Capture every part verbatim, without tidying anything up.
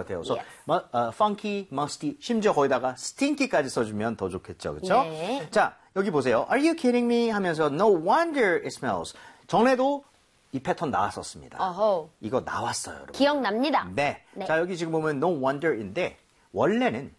같아요. 그래서 Yes. 뭐, 어, funky, musty, 심지어 거기다가 stinky까지 써주면 더 좋겠죠. 그렇죠? 네. 자, 여기 보세요. Are you kidding me? 하면서 no wonder it smells. 전에도 이 패턴 나왔었습니다. 어허. 이거 나왔어요, 여러분. 기억납니다. 네. 네. 자, 여기 지금 보면 no wonder인데 원래는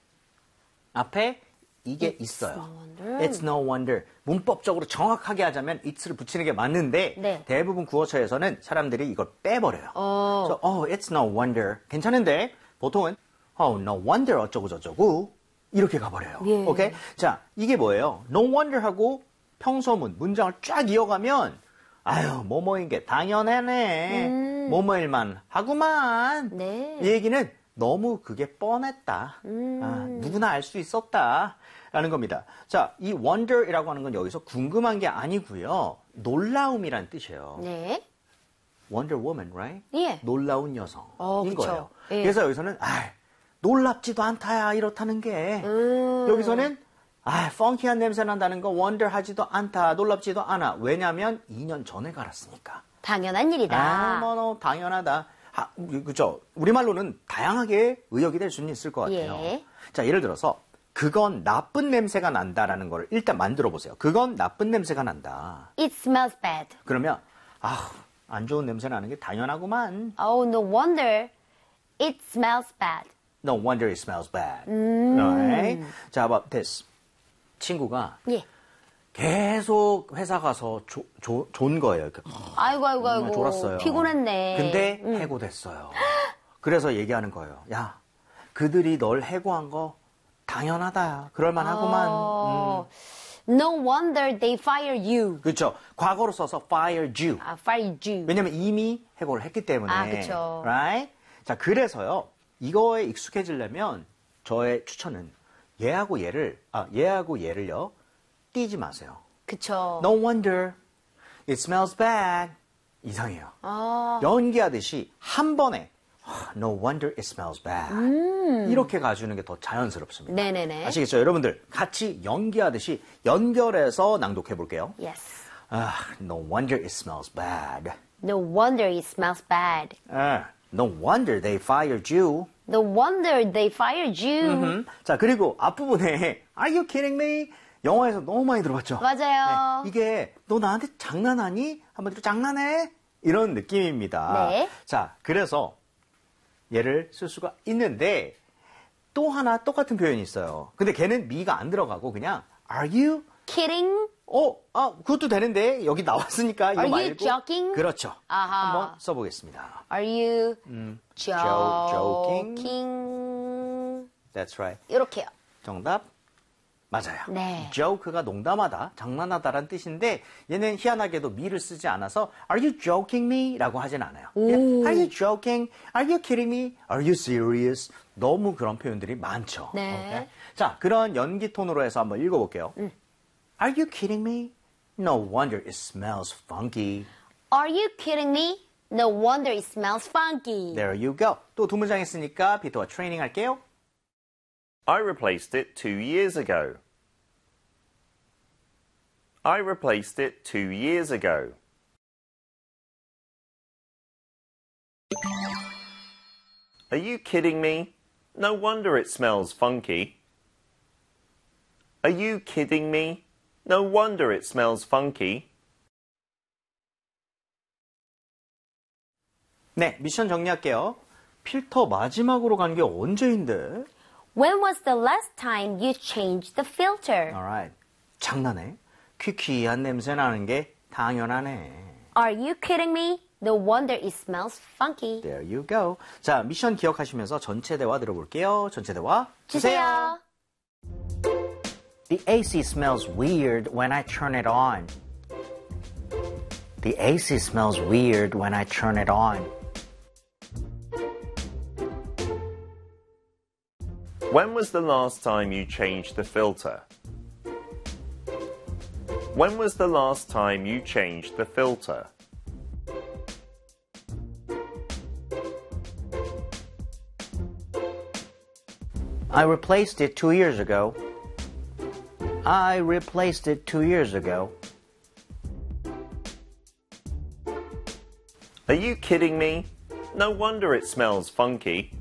앞에 이게 It's 있어요. no wonder. It's no wonder. 문법적으로 정확하게 하자면 it's를 붙이는 게 맞는데 네. 대부분 구어처에서는 사람들이 이걸 빼버려요. 어. 그래서 oh, it's no wonder. 괜찮은데 보통은 oh, no wonder 어쩌고 저쩌고 이렇게 가버려요. 예. 오케이? 자, 이게 뭐예요? no wonder하고 평소문, 문장을 쫙 이어가면 아유, 뭐뭐인 게 당연하네. 음. 뭐뭐일만 하구만. 네. 이 얘기는 너무 그게 뻔했다. 음. 아, 누구나 알 수 있었다. 라는 겁니다. 자, 이 wonder이라고 하는 건 여기서 궁금한 게 아니고요. 놀라움이란 뜻이에요. 네. Wonder Woman, right? 예. 놀라운 여성인 어, 그쵸. 거예요. 예. 그래서 여기서는 아, 놀랍지도 않다야 이렇다는 게 음. 여기서는 아, 펑키한 냄새 난다는 거 원더하지도 않다, 놀랍지도 않아. 왜냐면 이 년 전에 갈았으니까. 당연한 일이다. 아, 뭐, 뭐 당연하다. 하, 그죠? 우리말로는 다양하게 의역이 될 수는 있을 것 같아요. 예. 자, 예를 들어서 그건 나쁜 냄새가 난다라는 걸 일단 만들어 보세요. 그건 나쁜 냄새가 난다. It smells bad. 그러면 아, 안 좋은 냄새 나는 게 당연하구만. Oh, no wonder it smells bad. No wonder it smells bad. 음. Right? 자, about this. 친구가 예. 계속 회사 가서 조, 조, 존 거예요. 이렇게 아이고, 아이고, 정말 아이고. 졸았어요. 피곤했네. 근데 음. 해고됐어요. 그래서 얘기하는 거예요. 야, 그들이 널 해고한 거 당연하다. 그럴만하구만. 어, No wonder they fired you. 그렇죠. 과거로 써서 fired you. 아, fired you. 왜냐면 이미 해고를 했기 때문에. 아, 그쵸. Right? 자, 그래서요. 이거에 익숙해지려면 저의 추천은 얘하고 얘를, 아, 얘하고 얘를요. 띄지 마세요. 그쵸. No wonder it smells bad. 이상해요. 아, 연기하듯이 한 번에 No wonder it smells bad. 이렇게 가주는 게 더 자연스럽습니다. 네네네. 아시겠죠? 여러분들 같이 연기하듯이 연결해서 낭독해 볼게요. yes. 아, no wonder it smells bad. No wonder it smells bad. 아, no wonder they fired you. No wonder they fired you. 음, 자, 그리고 앞부분에 Are you kidding me? 영화에서 너무 많이 들어봤죠? 맞아요. 네, 이게 너 나한테 장난하니? 한마디로 장난해? 이런 느낌입니다. 네. 자, 그래서 얘를 쓸 수가 있는데 또 하나 똑같은 표현이 있어요. 근데 걔는 me가 안 들어가고 그냥 Are you? Kidding? 어, 아, 그것도 되는데 여기 나왔으니까 이거 Are you 말고 joking? 그렇죠. 아하. 한번 써보겠습니다. Are you jo- joking? joking? That's right. 이렇게요. 정답 맞아요. 네. joke가 농담하다, 장난하다라는 뜻인데 얘는 희한하게도 me를 쓰지 않아서 Are you joking me? 라고 하진 않아요. 그냥, Are you joking? Are you kidding me? Are you serious? 너무 그런 표현들이 많죠. 네. 오케이? 자, 그런 연기 톤으로 해서 한번 읽어볼게요. 음. Are you kidding me? No wonder it smells funky. Are you kidding me? No wonder it smells funky. There you go. 또 두 문장 했으니까 비토와 트레이닝 할게요. I replaced it two years ago. I replaced it two years ago. Are you kidding me? No wonder it smells funky. Are you kidding me? No wonder it smells funky. 네, 미션 정리할게요. 필터 마지막으로 간 게 언제인데? When was the last time you changed the filter? Alright. 장난해? 퀴퀴한 냄새 나는 게 당연하네. Are you kidding me? No wonder it smells funky. There you go. 자, 미션 기억하시면서 전체 대화 들어볼게요. 전체 대화 주세요. The A C smells weird when I turn it on. The A C smells weird when I turn it on. When was the last time you changed the filter? When was the last time you changed the filter? I replaced it two years ago. I replaced it two years ago. Are you kidding me? No wonder it smells funky.